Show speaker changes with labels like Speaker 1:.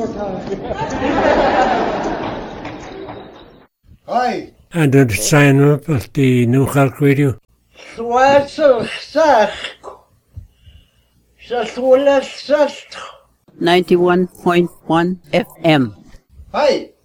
Speaker 1: Hi.
Speaker 2: And the sign up of the New Cork Radio.
Speaker 3: Swatselchsach. 91.1 FM.
Speaker 1: Hi.